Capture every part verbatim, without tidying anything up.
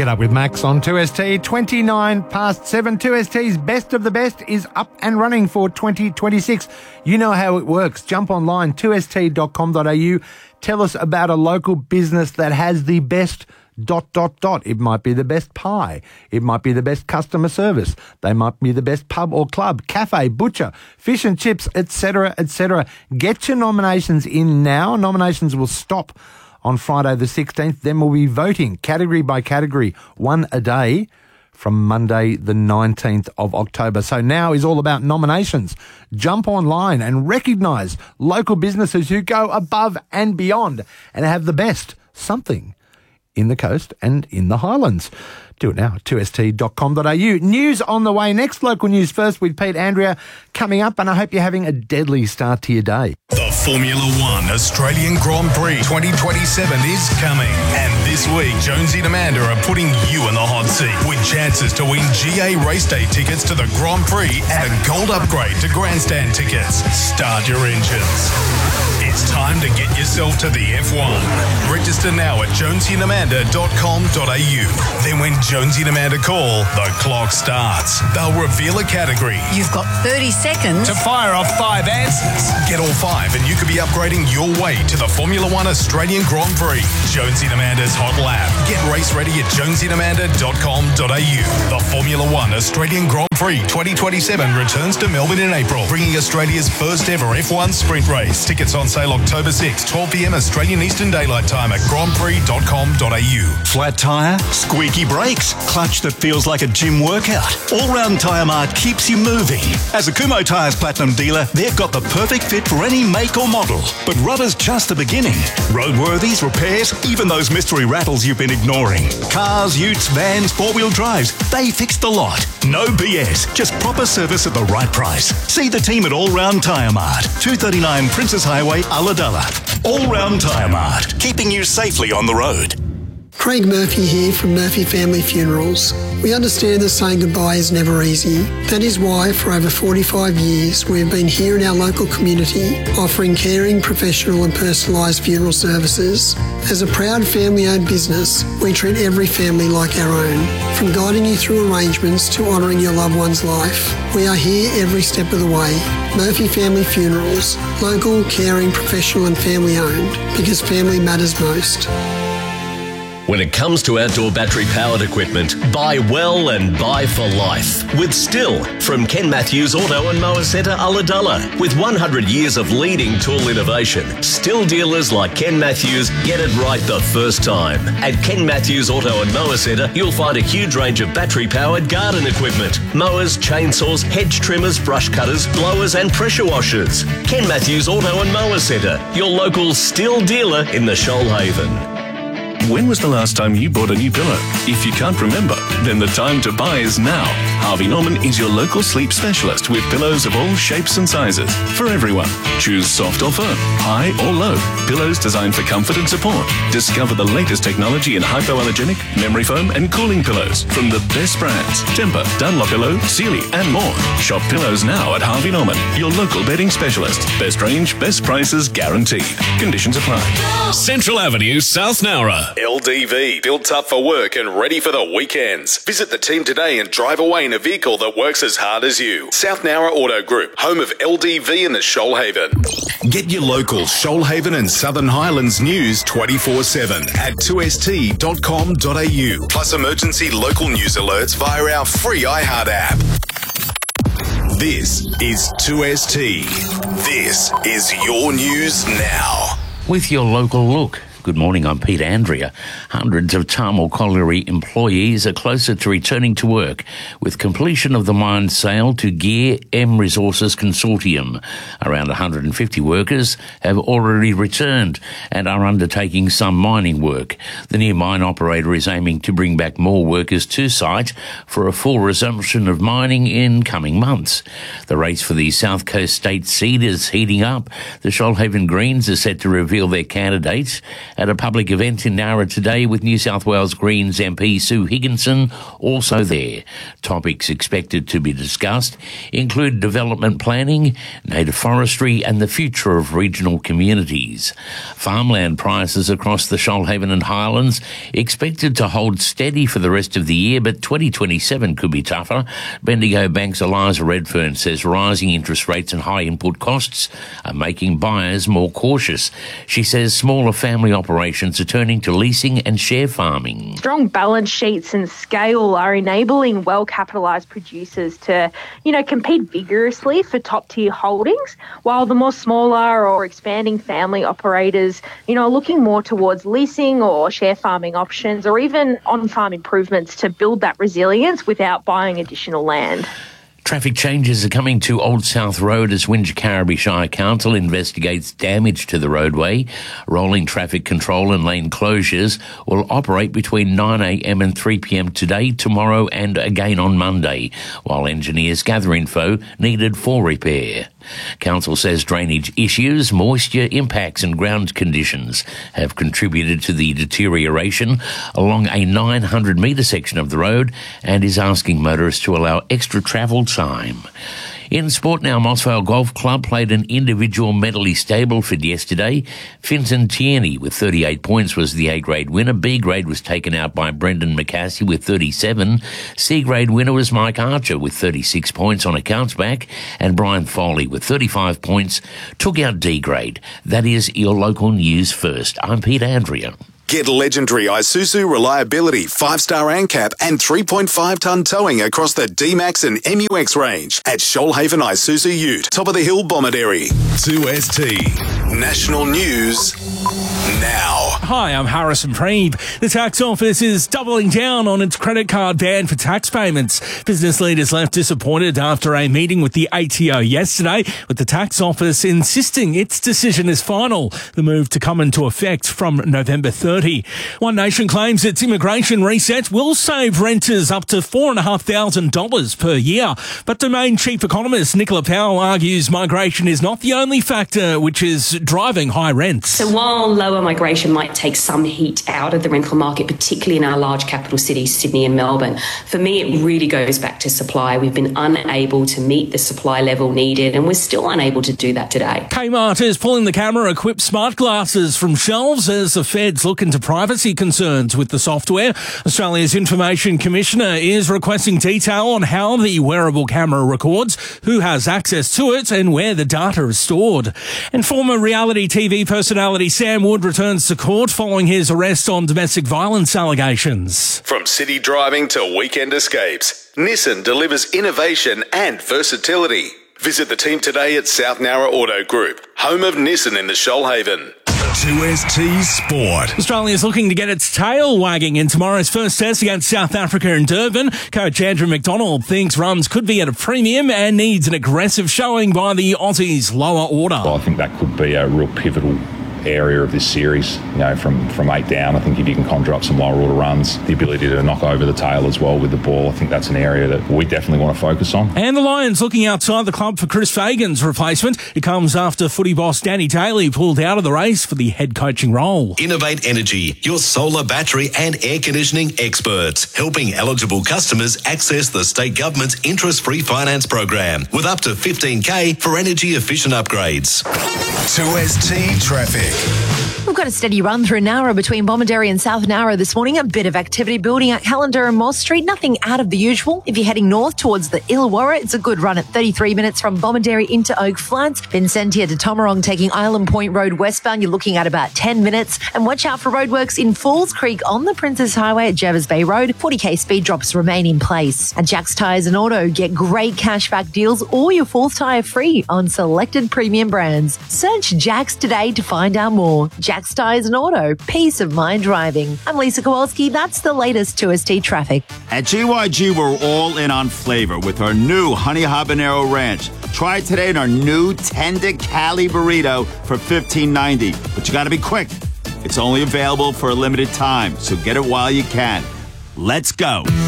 Get up with Max on two S T, twenty-nine past seven. two S T's Best of the Best is up and running for twenty twenty-six. You know how it works. Jump online, two S T dot com dot a u. Tell us about a local business that has the best dot, dot, dot. It might be the best pie. It might be the best customer service. They might be the best pub or club, cafe, butcher, fish and chips, et cetera, et cetera. Get your nominations in now. Nominations will stop on Friday the sixteenth. Then we'll be voting category by category, one a day from Monday the nineteenth of October. So now is all about nominations. Jump online and recognise local businesses who go above and beyond and have the best something in the coast and in the Highlands. Do it now, two S T dot com dot a u. News on the way next. Local news first with Pete Andrea coming up, and I hope you're having a deadly start to your day. The Formula One Australian Grand Prix twenty twenty-seven is coming. And this week, Jonesy and Amanda are putting you in the hot seat with chances to win G A race day tickets to the Grand Prix and a gold upgrade to grandstand tickets. Start your engines. It's time to get yourself to the F one. Register now at jonesy and amanda dot com dot a u. Then when Jonesy and Amanda call, the clock starts. They'll reveal a category. You've got thirty seconds to fire off five answers. Get all five and you could be upgrading your way to the Formula One Australian Grand Prix. Jonesy and Amanda's Hot Lap. Get race ready at jonesy and amanda dot com dot a u. The Formula One Australian Grand Prix twenty twenty-seven returns to Melbourne in April, bringing Australia's first ever F one sprint race. Tickets on sale October sixth, twelve p m Australian Eastern Daylight Time at grand prix dot com dot a u. Flat tyre? Squeaky brakes? Clutch that feels like a gym workout? All-Round Tyre Mart keeps you moving. As a Kumho Tyres Platinum dealer, they've got the perfect fit for any make or model. But rubber's just the beginning. Roadworthies, repairs, even those mystery rattles you've been ignoring. Cars, utes, vans, four-wheel drives, they fix the lot. No B S, just proper service at the right price. See the team at All-Round Tyre Mart, two thirty-nine Princess Highway, Ulladulla. All-Round Tyre Mart, keeping you safely on the road. Craig Murphy here from Murphy Family Funerals. We understand that saying goodbye is never easy. That is why for over forty-five years we have been here in our local community offering caring, professional and personalised funeral services. As a proud family-owned business, we treat every family like our own. From guiding you through arrangements to honouring your loved one's life, we are here every step of the way. Murphy Family Funerals, local, caring, professional and family-owned, because family matters most. When it comes to outdoor battery-powered equipment, buy well and buy for life. With Still from Ken Matthews Auto and Mower Centre, Ulladulla. With one hundred years of leading tool innovation, Still dealers like Ken Matthews get it right the first time. At Ken Matthews Auto and Mower Centre, you'll find a huge range of battery-powered garden equipment. Mowers, chainsaws, hedge trimmers, brush cutters, blowers and pressure washers. Ken Matthews Auto and Mower Centre, your local Still dealer in the Shoalhaven. When was the last time you bought a new pillow? If you can't remember, then the time to buy is now. Harvey Norman is your local sleep specialist with pillows of all shapes and sizes for everyone. Choose soft or firm, high or low. Pillows designed for comfort and support. Discover the latest technology in hypoallergenic, memory foam and cooling pillows from the best brands. Tempur, Dunlopillow, Sealy and more. Shop pillows now at Harvey Norman, your local bedding specialist. Best range, best prices guaranteed. Conditions apply. Central Avenue, South Nowra. L D V, built up for work and ready for the weekends. Visit the team today and drive away in a vehicle that works as hard as you. South Nowra Auto Group, home of L D V in the Shoalhaven. Get your local Shoalhaven and Southern Highlands news twenty-four seven at two s t dot com dot a u. Plus emergency local news alerts via our free iHeart app. This is two S T. This is your news now. With your local look. Good morning, I'm Pete Andrea. Hundreds of Tamil Colliery employees are closer to returning to work with completion of the mine sale to Gear M Resources Consortium. Around one hundred fifty workers have already returned and are undertaking some mining work. The new mine operator is aiming to bring back more workers to site for a full resumption of mining in coming months. The race for the South Coast State seat is heating up. The Shoalhaven Greens are set to reveal their candidates at a public event in Nowra today with New South Wales Greens M P Sue Higginson also there. Topics expected to be discussed include development planning, native forestry and the future of regional communities. Farmland prices across the Shoalhaven and Highlands expected to hold steady for the rest of the year, but twenty twenty-seven could be tougher. Bendigo Bank's Eliza Redfern says rising interest rates and high input costs are making buyers more cautious. She says smaller family operations are turning to leasing and share farming. Strong balance sheets and scale are enabling well-capitalised producers to, you know, compete vigorously for top-tier holdings, while the more smaller or expanding family operators, you know, are looking more towards leasing or share farming options or even on-farm improvements to build that resilience without buying additional land. Traffic changes are coming to Old South Road as Wingecarribee Shire Council investigates damage to the roadway. Rolling traffic control and lane closures will operate between nine a m and three p m today, tomorrow and again on Monday, while engineers gather info needed for repair. Council says drainage issues, moisture impacts and ground conditions have contributed to the deterioration along a nine hundred metre section of the road and is asking motorists to allow extra travel time. In sport now, Mossvale Golf Club played an individual medley Stableford yesterday. Finton Tierney with thirty-eight points was the A-grade winner. B-grade was taken out by Brendan McCassie with thirty-seven. C-grade winner was Mike Archer with thirty-six points on a counts back. And Brian Foley with thirty-five points took out D-grade. That is your local news first. I'm Pete Andrea. Get legendary Isuzu reliability, five-star ANCAP and three point five tonne towing across the D-Max and M U X range at Shoalhaven Isuzu Ute, top of the hill, Bomaderry. two S T National News now. Hi, I'm Harrison Preeb. The tax office is doubling down on its credit card ban for tax payments. Business leaders left disappointed after a meeting with the A T O yesterday, with the tax office insisting its decision is final. The move to come into effect from November thirtieth. One Nation claims its immigration reset will save renters up to four thousand five hundred dollars per year. But Domain Chief Economist Nicola Powell argues migration is not the only factor which is driving high rents. So while lower migration might take some heat out of the rental market, particularly in our large capital cities, Sydney and Melbourne, for me it really goes back to supply. We've been unable to meet the supply level needed, and we're still unable to do that today. Kmart is pulling the camera-equipped smart glasses from shelves as the Feds look into privacy concerns with the software. Australia's Information Commissioner is requesting detail on how the wearable camera records, who has access to it and where the data is stored. And former reality T V personality Sam Wood returns to court following his arrest on domestic violence allegations. From city driving to weekend escapes, Nissan delivers innovation and versatility. Visit the team today at South Nowra Auto Group, home of Nissan in the Shoalhaven. two S T Sport. Australia is looking to get its tail wagging in tomorrow's first test against South Africa in Durban. Coach Andrew McDonald thinks runs could be at a premium and needs an aggressive showing by the Aussies' lower order. Well, I think that could be a real pivotal area of this series, you know, from, from eight down. I think if you can conjure up some lower order runs, the ability to knock over the tail as well with the ball, I think that's an area that we definitely want to focus on. And the Lions looking outside the club for Chris Fagan's replacement. It comes after footy boss Danny Daly pulled out of the race for the head coaching role. Innovate Energy, your solar, battery and air conditioning experts, helping eligible customers access the state government's interest-free finance program with up to fifteen K for energy efficient upgrades. two S T Traffic. We've got a steady run through Nowra between Bomaderry and South Nowra this morning. A bit of activity building at Callender and Moss Street. Nothing out of the usual. If you're heading north towards the Illawarra, it's a good run at thirty-three minutes from Bomaderry into Oak Flats. Vincentia to Tomarong taking Island Point Road westbound. You're looking at about ten minutes. And watch out for roadworks in Falls Creek on the Princess Highway at Jervis Bay Road. forty K speed drops remain in place. At Jack's Tyres and Auto, get great cashback deals or your fourth tyre free on selected premium brands. Search Jack's today to find out more. Jack's Tyres and Auto, peace of mind driving. I'm Lisa Kowalski. That's the latest two S T traffic. At G Y G, we're all in on flavor with our new Honey Habanero Ranch. Try it today in our new Tender Cali Burrito for fifteen ninety. But you got to be quick. It's only available for a limited time, so get it while you can. Let's go.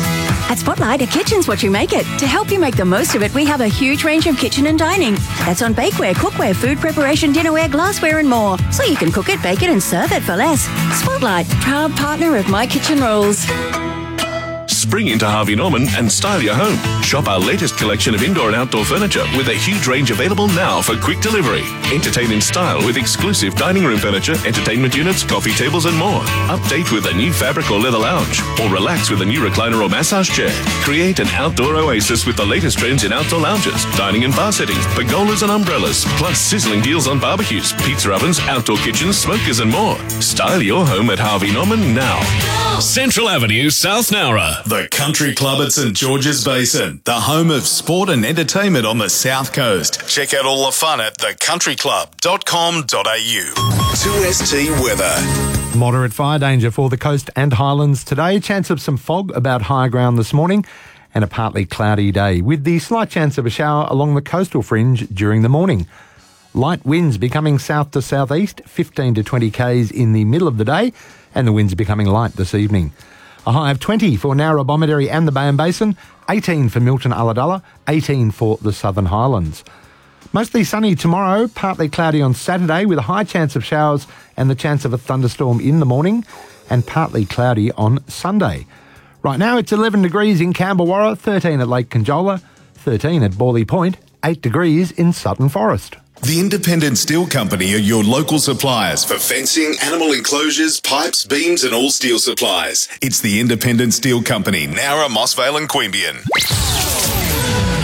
At Spotlight, a kitchen's what you make it. To help you make the most of it, we have a huge range of kitchen and dining. That's on bakeware, cookware, food preparation, dinnerware, glassware and more. So you can cook it, bake it and serve it for less. Spotlight, proud partner of My Kitchen Rules. Spring into Harvey Norman and style your home. Shop our latest collection of indoor and outdoor furniture with a huge range available now for quick delivery. Entertain in style with exclusive dining room furniture, entertainment units, coffee tables and more. Update with a new fabric or leather lounge, or relax with a new recliner or massage chair. Create an outdoor oasis with the latest trends in outdoor lounges, dining and bar settings, pergolas and umbrellas, plus sizzling deals on barbecues, pizza ovens, outdoor kitchens, smokers and more. Style your home at Harvey Norman now. Central Avenue, South Nowra. The Country Club at St George's Basin. The home of sport and entertainment on the South Coast. Check out all the fun at the country club dot com dot a u. two S T weather. Moderate fire danger for the coast and highlands today. Chance of some fog about high ground this morning and a partly cloudy day with the slight chance of a shower along the coastal fringe during the morning. Light winds becoming south to southeast, fifteen to twenty k's in the middle of the day, and the winds becoming light this evening. A high of twenty for Nowra, Bomaderry and the Bayern Basin, eighteen for Milton, Ulladulla, eighteen for the Southern Highlands. Mostly sunny tomorrow, partly cloudy on Saturday with a high chance of showers and the chance of a thunderstorm in the morning, and partly cloudy on Sunday. Right now it's eleven degrees in Camberwarra, thirteen at Lake Conjola, thirteen at Borley Point, eight degrees in Sutton Forest. The Independent Steel Company are your local suppliers for fencing, animal enclosures, pipes, beams and all steel supplies. It's the Independent Steel Company, Nowra, Mossvale and Queanbeyan.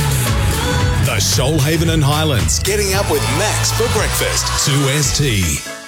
The Shoalhaven and Highlands, getting up with Max for breakfast. two S T.